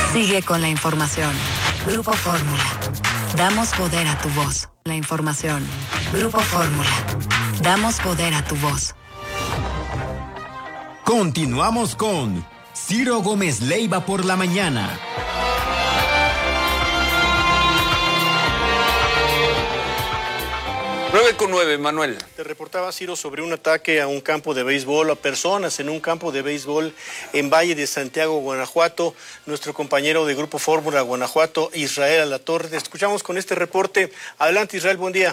Sigue con la información. Grupo Fórmula. Damos poder a tu voz. La información. Grupo Fórmula. Damos poder a tu voz. Continuamos con Ciro Gómez Leiva por la mañana. Nueve con 9, Manuel. Te reportaba, Ciro, sobre un ataque a un campo de béisbol, a personas en un campo de béisbol en Valle de Santiago, Guanajuato. Nuestro compañero de Grupo Fórmula Guanajuato, Israel Alatorre. Te escuchamos con este reporte. Adelante, Israel, buen día.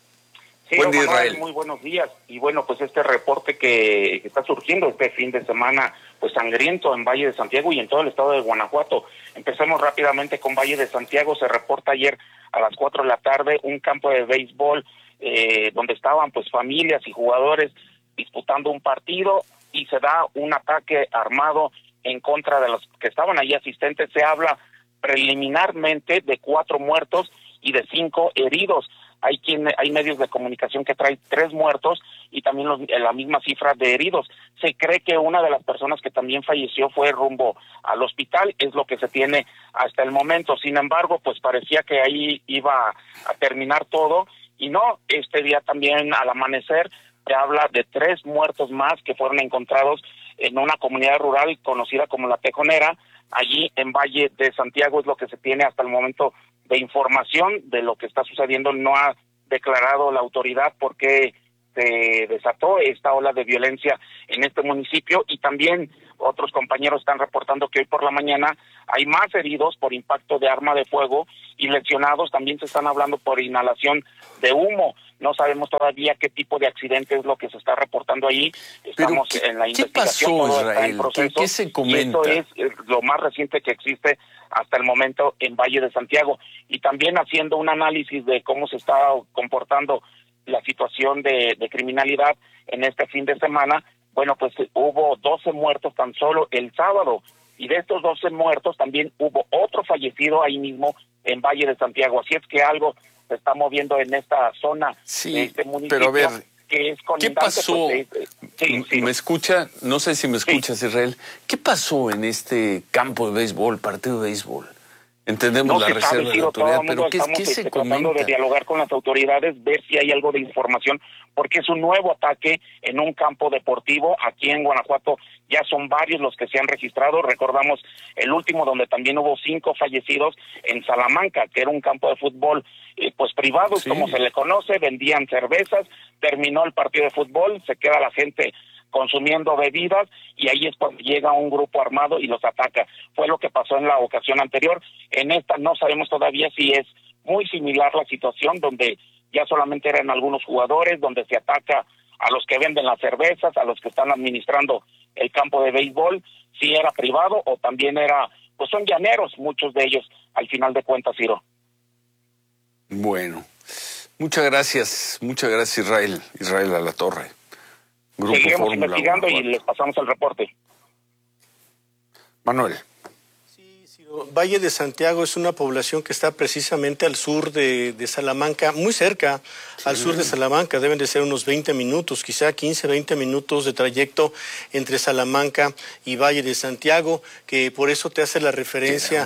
Sí, buen día, Manuel, Israel. muy buenos días. Y bueno, pues este reporte que está surgiendo este fin de semana, pues sangriento en Valle de Santiago y en todo el estado de Guanajuato. Empecemos rápidamente con Valle de Santiago. Se reporta ayer a las 4 de la tarde un campo de béisbol donde estaban pues familias y jugadores disputando un partido y se da un ataque armado en contra de los que estaban allí asistentes. Se habla preliminarmente de 4 muertos y de 5 heridos. Hay medios de comunicación que traen 3 muertos y también la misma cifra de heridos. Se cree que una de las personas que también falleció fue rumbo al hospital, es lo que se tiene hasta el momento. Sin embargo, pues parecía que ahí iba a terminar todo. Y no, este día también al amanecer se habla de 3 muertos más que fueron encontrados en una comunidad rural conocida como La Tejonera, allí en Valle de Santiago. Es lo que se tiene hasta el momento de información de lo que está sucediendo. No ha declarado la autoridad por qué se desató esta ola de violencia en este municipio, y también otros compañeros están reportando que hoy por la mañana hay más heridos por impacto de arma de fuego y lesionados. También se están hablando por inhalación de humo. No sabemos todavía qué tipo de accidente es lo que se está reportando ahí. Estamos en la investigación. ¿Qué pasó, todo Israel? está en proceso. ¿Qué se comenta? Y esto es lo más reciente que existe hasta el momento en Valle de Santiago. Y también haciendo un análisis de cómo se está comportando la situación de criminalidad en este fin de semana. Bueno, pues hubo 12 muertos tan solo el sábado, y de estos 12 muertos también hubo otro fallecido ahí mismo en Valle de Santiago. Así es que algo se está moviendo en esta zona de este municipio. Pero a ver, que es ¿qué pasó? Sí. ¿Me escucha? No sé si me escuchas, Israel. ¿Qué pasó en este campo de béisbol, partido de béisbol? Entendemos la reserva de la autoridad, pero ¿qué se comenta? Tratando de dialogar con las autoridades, ver si hay algo de información, porque es un nuevo ataque en un campo deportivo aquí en Guanajuato. Ya son varios los que se han registrado. Recordamos el último, donde también hubo 5 fallecidos en Salamanca, que era un campo de fútbol pues privado, sí, como se le conoce. Vendían cervezas, terminó el partido de fútbol, se queda la gente consumiendo bebidas, y ahí es cuando llega un grupo armado y los ataca. Fue lo que pasó en la ocasión anterior. En esta no sabemos todavía si es muy similar la situación, donde ya solamente eran algunos jugadores, donde se ataca a los que venden las cervezas, a los que están administrando el campo de béisbol, si era privado o también era, pues son llaneros muchos de ellos, al final de cuentas, Ciro. Bueno, muchas gracias Israel Alatorre. Grupo Seguiremos Fórmula investigando Guanajuato. y les pasamos el reporte. Manuel. Sí, Ciro. Valle de Santiago es una población que está precisamente al sur de Salamanca, muy cerca al sur de Salamanca. Deben de ser unos 20 minutos, quizá 15, 20 minutos de trayecto entre Salamanca y Valle de Santiago, que por eso te hace la referencia.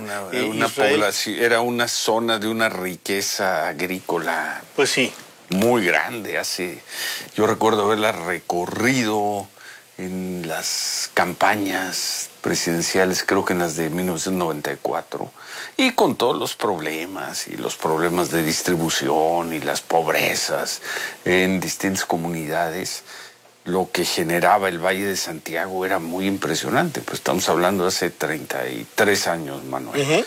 Era una zona de una riqueza agrícola. Pues sí. Muy grande. Yo recuerdo haberla recorrido en las campañas presidenciales, creo que en las de 1994, y con todos los problemas de distribución y las pobrezas en distintas comunidades. Lo que generaba el Valle de Santiago era muy impresionante. Pues estamos hablando de hace 33 años, Manuel.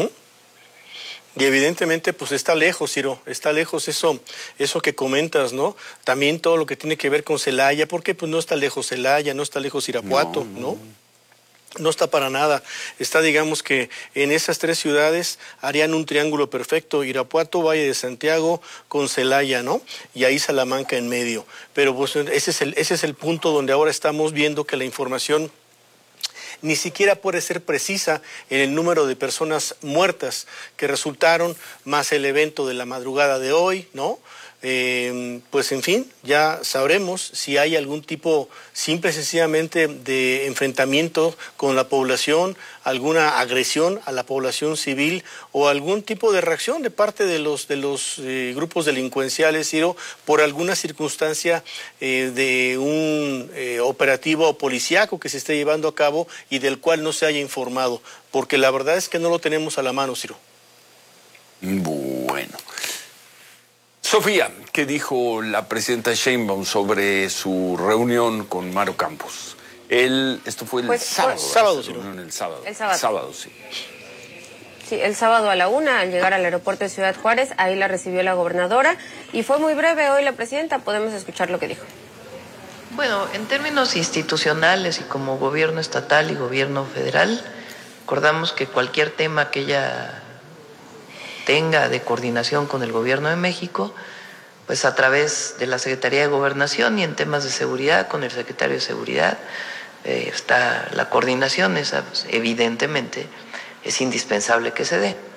Y evidentemente pues está lejos, Ciro, está lejos eso que comentas, ¿no? También todo lo que tiene que ver con Celaya, porque pues no está lejos Celaya, no está lejos Irapuato, ¿no? No está para nada. Está, digamos que en esas 3 ciudades harían un triángulo perfecto: Irapuato, Valle de Santiago con Celaya, ¿no? Y ahí Salamanca en medio. Pero pues ese es el punto donde ahora estamos viendo que la información ni siquiera puede ser precisa en el número de personas muertas que resultaron, más el evento de la madrugada de hoy, ¿no? pues en fin, ya sabremos si hay algún tipo simple y sencillamente de enfrentamiento con la población, alguna agresión a la población civil o algún tipo de reacción de parte de los grupos delincuenciales, Ciro, por alguna circunstancia de un operativo policíaco que se esté llevando a cabo y del cual no se haya informado, porque la verdad es que no lo tenemos a la mano, Ciro. Bueno. Sofía, ¿qué dijo la presidenta Sheinbaum sobre su reunión con Maru Campos? Esto fue el sábado. Sábado, sí. El sábado. El sábado. Sábado, sí. Sí, el sábado a la 1, al llegar al aeropuerto de Ciudad Juárez, ahí la recibió la gobernadora y fue muy breve hoy la presidenta. Podemos escuchar lo que dijo. Bueno, en términos institucionales y como gobierno estatal y gobierno federal, acordamos que cualquier tema que ella tenga de coordinación con el gobierno de México, pues a través de la Secretaría de Gobernación y en temas de seguridad con el secretario de Seguridad, está la coordinación, esa pues, evidentemente es indispensable que se dé.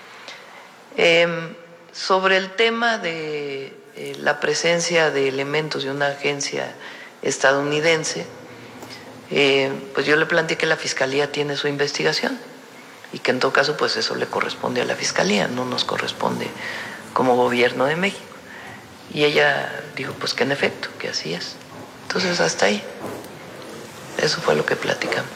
Sobre el tema de la presencia de elementos de una agencia estadounidense, pues yo le planteé que la Fiscalía tiene su investigación y que en todo caso pues eso le corresponde a la Fiscalía, no nos corresponde como gobierno de México. Y ella dijo pues que en efecto, que así es. Entonces hasta ahí, eso fue lo que platicamos.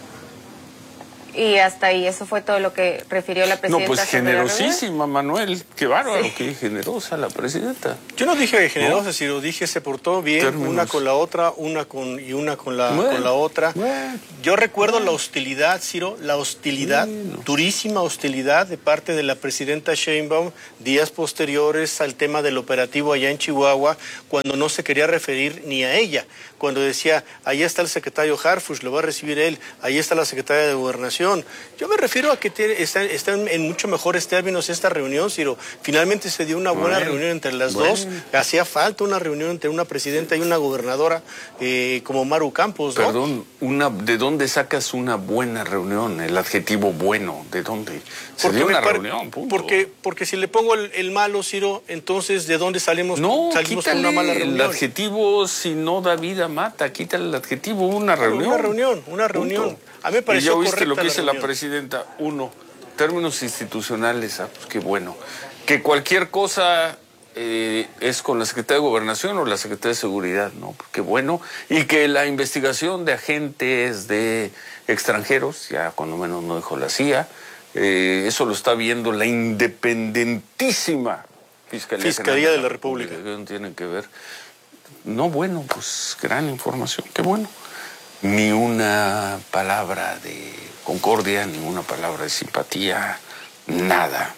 Y hasta ahí, eso fue todo lo que refirió la presidenta. No, pues sobre la generosísima, Manuel. Qué bárbaro, qué generosa la presidenta. Yo no dije generosa, ¿no? Sino dije se portó bien, términos. Una con la otra, una con la otra. Bueno. Yo recuerdo la hostilidad, Ciro, la hostilidad, durísima hostilidad de parte de la presidenta Sheinbaum días posteriores al tema del operativo allá en Chihuahua, cuando no se quería referir ni a ella, cuando decía, ahí está el secretario Harfuch, lo va a recibir él, ahí está la secretaria de Gobernación. Yo me refiero a que está en mucho mejores términos esta reunión, Ciro. Finalmente se dio una buena reunión entre las dos. Hacía falta una reunión entre una presidenta y una gobernadora como Maru Campos, ¿no? Perdón, ¿de dónde sacas una buena reunión? El adjetivo bueno, ¿de dónde? Se dio una reunión, punto. Porque si le pongo el malo, Ciro, entonces ¿de dónde salimos? No, salimos con una mala reunión. El adjetivo, si no da vida, mata. Quítale el adjetivo, una reunión. Una reunión. Punto. A mí me pareció correcta. ¿Y ya viste lo que dice la reunión? presidenta? Uno, términos institucionales, pues qué bueno. Que cualquier cosa es con la Secretaría de Gobernación o la Secretaría de Seguridad, ¿no? Qué bueno. Y que la investigación de agentes de extranjeros, ya cuando menos no dijo la CIA, eso lo está viendo la independentísima Fiscalía de la República. No tienen que ver. No, bueno, pues gran información, qué bueno. Ni una palabra de concordia, ni una palabra de simpatía, nada.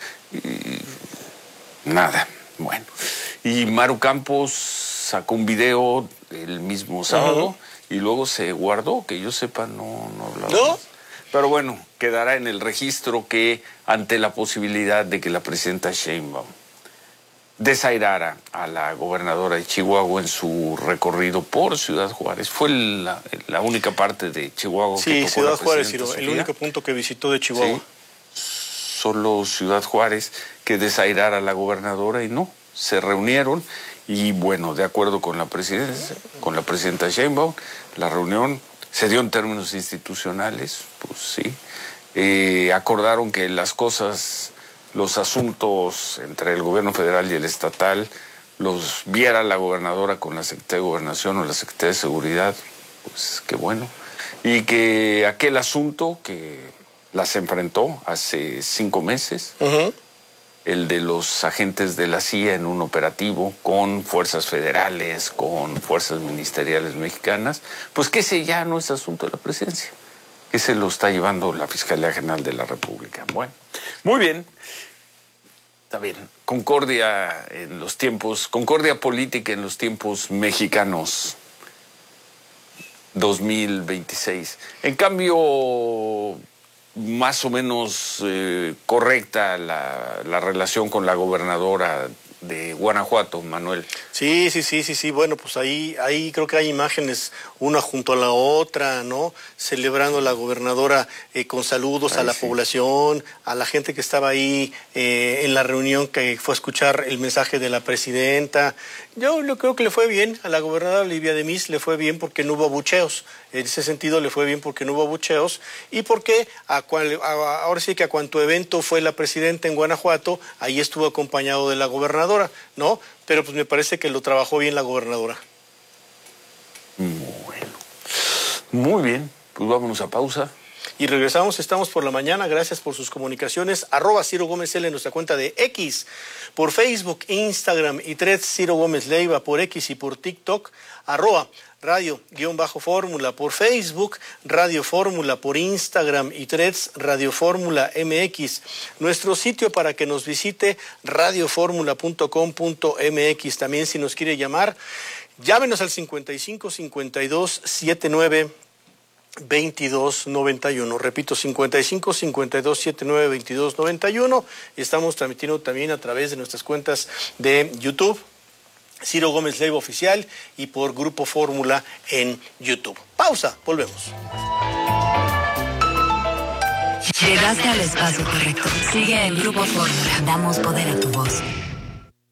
Nada. Bueno. Y Maru Campos sacó un video el mismo sábado y luego se guardó, que yo sepa, no hablaba. ¿No? Más. Pero bueno, quedará en el registro que ante la posibilidad de que la presidenta Sheinbaum desairara a la gobernadora de Chihuahua en su recorrido por Ciudad Juárez. Fue la única parte de Chihuahua que tocó Ciudad la Juárez, presidenta el Sofía. único punto que visitó de Chihuahua. Sí, solo Ciudad Juárez, que desairara a la gobernadora y no, se reunieron y bueno, de acuerdo con la presidenta Sheinbaum, la reunión se dio en términos institucionales, pues sí, acordaron que las cosas, los asuntos entre el gobierno federal y el estatal los viera la gobernadora con la Secretaría de Gobernación o la Secretaría de Seguridad, pues qué bueno. Y que aquel asunto que las enfrentó hace 5 meses, el de los agentes de la CIA en un operativo con fuerzas federales, con fuerzas ministeriales mexicanas, pues que ese ya no es asunto de la presidencia, que se lo está llevando la Fiscalía General de la República. Bueno, muy bien. Está bien. Concordia política en los tiempos mexicanos 2026. En cambio, más o menos correcta la relación con la gobernadora de Guanajuato, Manuel. Sí. Bueno, pues ahí creo que hay imágenes, una junto a la otra, ¿no? Celebrando a la gobernadora con saludos a la población, a la gente que estaba ahí en la reunión que fue a escuchar el mensaje de la presidenta. Yo creo que le fue bien a la gobernadora Livia de Mix, le fue bien porque no hubo abucheos. En ese sentido le fue bien porque no hubo abucheos y porque ahora sí que a cuanto evento fue la presidenta en Guanajuato, ahí estuvo acompañado de la gobernadora, ¿no? Pero pues me parece que lo trabajó bien la gobernadora. Bueno, muy bien, pues vámonos a pausa. Y regresamos, estamos por la mañana, gracias por sus comunicaciones, @Ciro Gómez L en nuestra cuenta de X, por Facebook, Instagram y Threads, Ciro Gómez Leiva por X y por TikTok, @Radio_Fórmula por Facebook, Radio Fórmula por Instagram y Threads, Radio Fórmula MX. Nuestro sitio para que nos visite, radioformula.com.mx. También si nos quiere llamar, llámenos al 55 52 79 2291. Repito, 55 52 79 2291. Estamos transmitiendo también a través de nuestras cuentas de YouTube, Ciro Gómez Leiva Oficial, y por Grupo Fórmula en YouTube. Pausa, volvemos. Llegaste al espacio correcto. Sigue en Grupo Fórmula. Damos poder a tu voz.